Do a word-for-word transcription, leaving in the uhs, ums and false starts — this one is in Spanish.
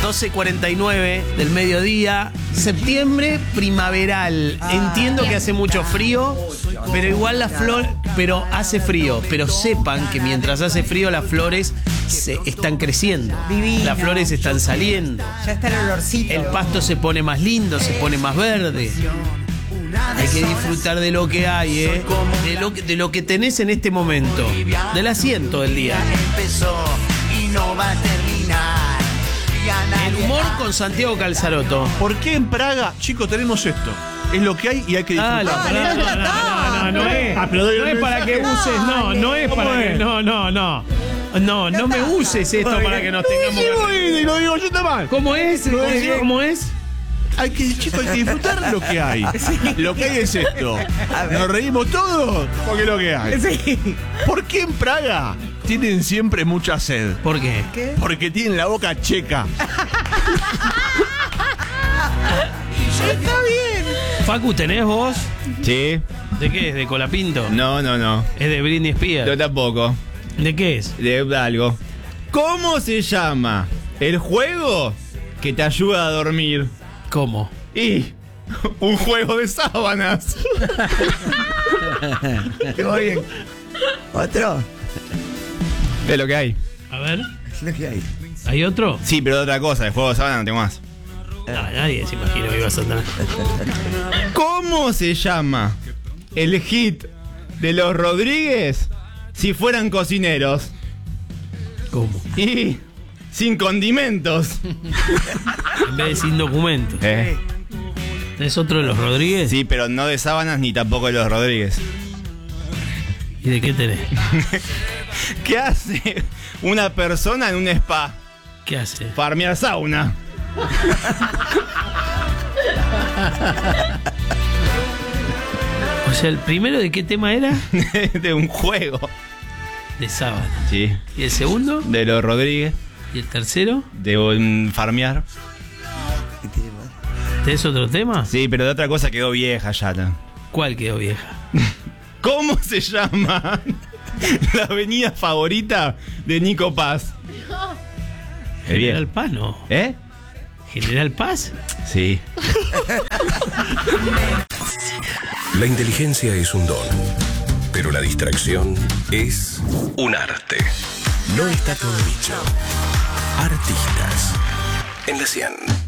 doce cuarenta y nueve del mediodía. Septiembre primaveral. Entiendo que hace mucho frío, pero igual la flor, pero hace frío. Pero sepan que mientras hace frío las flores se están creciendo. Divino. Las flores están saliendo. Ya está el olorcito. El pasto se pone más lindo, se pone más verde. Hay que disfrutar de lo que hay, ¿eh? De lo que, de lo que tenés en este momento. Del asiento del día. Empezó y no va a terminar. El humor con Santiago Calzaroto. ¿Por qué en Praga, chicos, tenemos esto? Es lo que hay y hay que disfrutar. Ah, no, no, no, no, no, no es. Ah, pero doy No el es para que mensaje. uses, no, no es ¿Cómo para que. es? No, no, no. No, no me uses esto para que nos tengamos que. Y lo digo yo está mal. ¿Cómo es? Lo ¿Cómo, digo. ¿Cómo es? Hay que, chicos, hay que disfrutar lo que hay. Lo que hay es esto. Nos reímos todos porque es lo que hay. Sí. ¿Por qué en Praga tienen siempre mucha sed? ¿Por qué? ¿Qué? Porque tienen la boca checa. Está bien. Facu, ¿tenés vos? Sí. ¿De qué es? ¿De Colapinto? No, no, no. ¿Es de Britney Spears? Yo tampoco. ¿De qué es? De algo. ¿Cómo se llama el juego que te ayuda a dormir? ¿Cómo? Y un juego de sábanas. Oye, ¿otro? Es lo que hay. A ver, Es lo que hay. ¿hay otro? Sí, pero de otra cosa. El juego de sábanas no tengo más. No, nadie se imaginó que ibas a andar. ¿Cómo se llama el hit de los Rodríguez si fueran cocineros? ¿Cómo? Y sin condimentos. En vez de sin documentos. Eh. ¿Es otro de los Rodríguez? Sí, pero no de sábanas ni tampoco de los Rodríguez. ¿Y de qué tenés? ¿Qué hace una persona en un spa? ¿Qué hace? Farmear sauna. O sea, ¿el primero de qué tema era? De un juego. De sábana. Sí. ¿Y el segundo? De los Rodríguez. ¿Y el tercero? De un farmear. ¿Tenés otro tema? Sí, pero de otra cosa quedó vieja ya. ¿No? ¿Cuál quedó vieja? ¿Cómo se llama la avenida favorita de Nico Paz? Es General bien. Paz, no. ¿Eh? ¿General Paz? Sí. La inteligencia es un don, pero la distracción es un arte. No está todo dicho. Artistas en la cien.